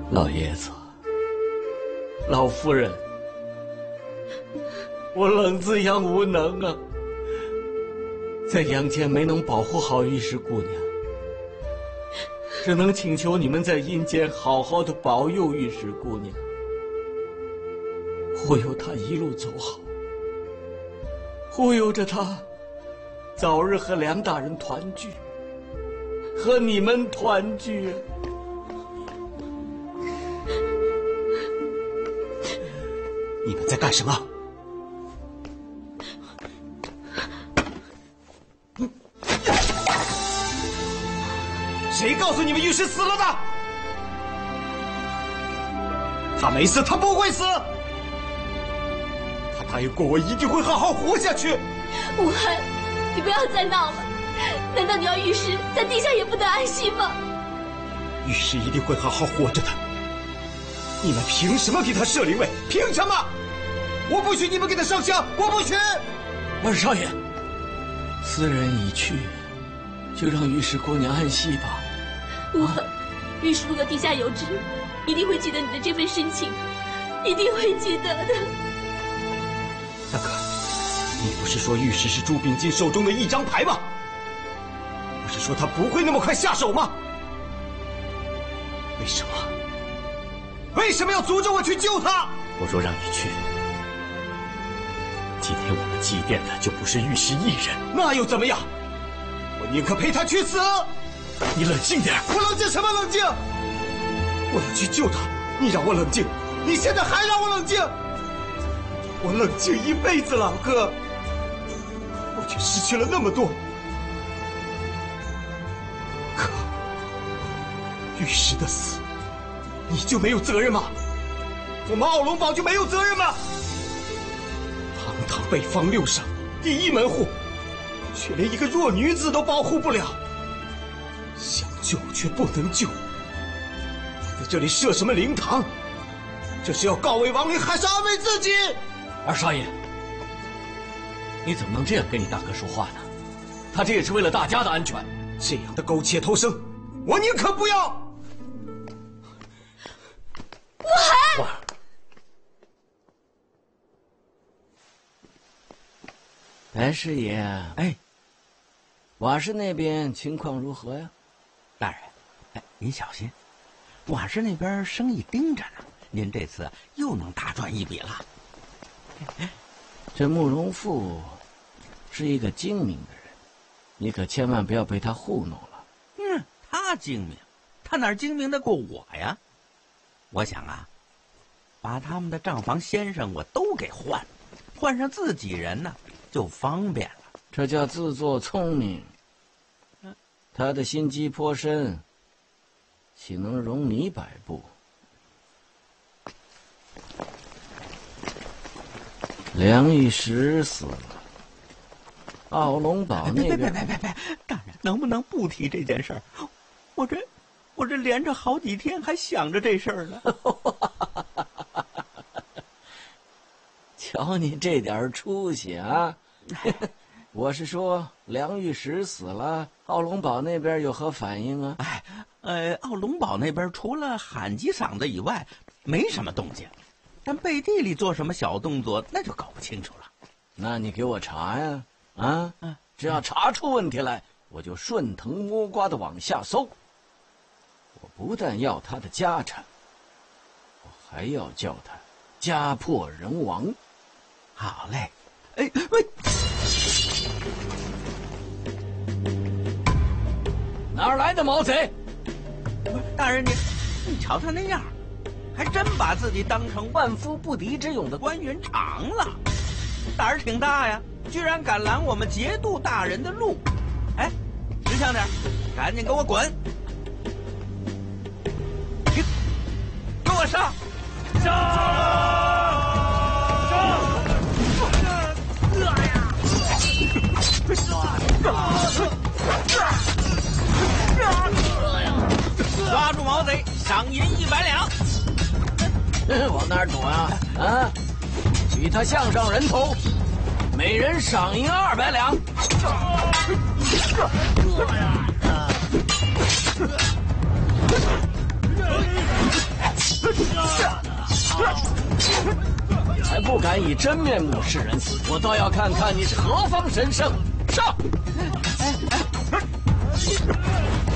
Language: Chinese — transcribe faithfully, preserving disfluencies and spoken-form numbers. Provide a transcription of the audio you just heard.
老爷子，老夫人，我冷子阳无能啊，在阳间没能保护好玉石姑娘，只能请求你们在阴间好好的保佑玉石姑娘，护佑她一路走好，护佑着她早日和梁大人团聚，和你们团聚。 你们在干什么？谁告诉你们玉石死了的？他没死，他不会死。他答应过我，一定会好好活下去。 武汉，你不要再闹了。难道你要玉石在地下也不能安息吗？ 玉石一定会好好活着的。你们凭什么给他设灵位？凭什么？我不许你们给他上香，我不许！ 二少爷，斯人已去，就让玉石姑娘安息吧。 无痕，玉石如果地下有知，一定会记得你的这份深情，一定会记得的。 大哥，你不是说玉石是朱秉金手中的一张牌吗？不是说他不会那么快下手吗？为什么？为什么要阻止我去救他？ 我若让你去，今天我们祭奠的就不是玉石一人。 那又怎么样？我宁可陪他去死。 你冷静点。 我冷静什么冷静？我要去救他，你让我冷静，你现在还让我冷静？我冷静一辈子了，哥，我却失去了那么多。可玉石的死，你就没有责任吗？我们奥龙堡就没有责任吗？堂堂北方六省第一门户，却连一个弱女子都保护不了，想救却不能救。在这里设什么灵堂？这是要告慰亡灵，还是安慰自己？ 二少爷，你怎么能这样跟你大哥说话呢？他这也是为了大家的安全。 这样的苟且偷生，我宁可不要。 武海， 哇！白师爷， 哎， 瓦市那边情况如何呀？ 大人，哎，您小心，瓦市那边生意盯着呢，您这次又能大赚一笔了。 这慕容复是一个精明的人，你可千万不要被他糊弄了。 嗯，他精明，他哪精明得过我呀？我想啊，把他们的账房先生我都给换了，换上自己人呢，就方便了。 这叫自作聪明。他的心机颇深，岂能容你摆布？梁玉石死了，奥龙堡那边…… 别别别别别！大人，能不能不提这件事儿？我这，我这连着好几天还想着这事儿呢。 瞧你这点出息啊！我是说，梁玉石死了，奥龙堡那边有何反应啊？ 哎，呃，奥龙堡那边除了喊几嗓子以外，没什么动静。但背地里做什么小动作，那就搞不清楚了。 那你给我查呀！啊，嗯、只要查出问题来，我就顺藤摸瓜的往下搜。我不但要他的家产，我还要叫他家破人亡。 好嘞，哎喂， 哪儿来的毛贼？ 大人你，你瞧他那样，还真把自己当成万夫不敌之勇的关云长了，胆儿挺大呀！居然敢拦我们节度大人的路！哎，识相点，赶紧给我滚！给，给我上！上！抓住毛贼，赏银一百两。 往哪儿躲啊？啊！举他项上人头，每人赏银二百两。 你还不敢以真面目示人，我倒要看看你是何方神圣！上！哎哎